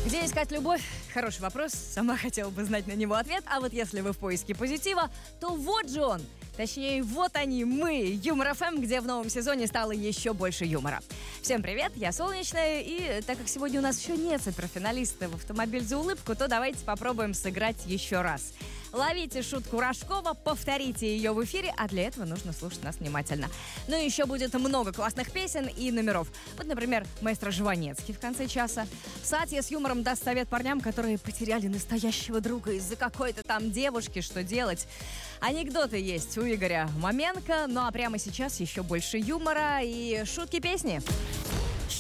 Где искать любовь? Хороший вопрос. Сама хотела бы знать на него ответ. А вот если вы в поиске позитива, то вот же он. Точнее, вот они, мы, Юмор ФМ, где в новом сезоне стало еще больше юмора. Всем привет, я Солнечная, и так как сегодня у нас еще нет суперфиналиста в «Автомобиль за улыбку», то давайте попробуем сыграть еще раз. Ловите шутку Рожкова, повторите ее в эфире, а для этого нужно слушать нас внимательно. Ну и еще будет много классных песен и номеров. Вот, например, маэстро Жванецкий в конце часа. Сатья с юмором даст совет парням, которые потеряли настоящего друга из-за какой-то там девушки, что делать. Анекдоты есть у Игоря Маменко, ну а прямо сейчас еще больше юмора и шутки-песни.